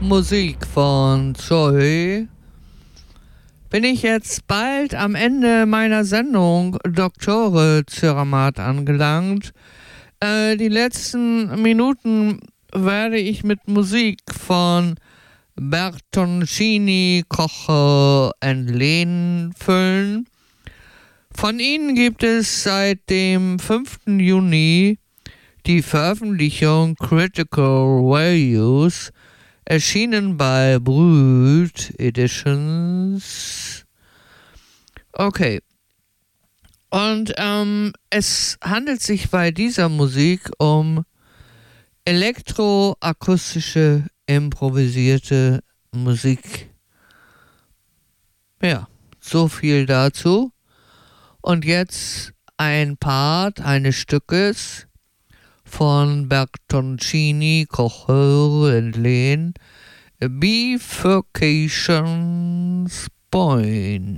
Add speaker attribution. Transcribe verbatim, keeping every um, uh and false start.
Speaker 1: Musik von Zoe bin ich jetzt bald am Ende meiner Sendung Doktore Zeramat angelangt. Äh, die letzten Minuten werde ich mit Musik von Bertoncini, Koche und Lehn füllen. Von ihnen gibt es seit dem fünften Juni die Veröffentlichung Critical Values, erschienen bei Brüt Editions. Okay. Und ähm, es handelt sich bei dieser Musik um elektroakustische, improvisierte Musik. Ja, so viel dazu. Und jetzt ein Part eines Stückes von Bertoncini, Kocher und Lehn, Bifurcation Point.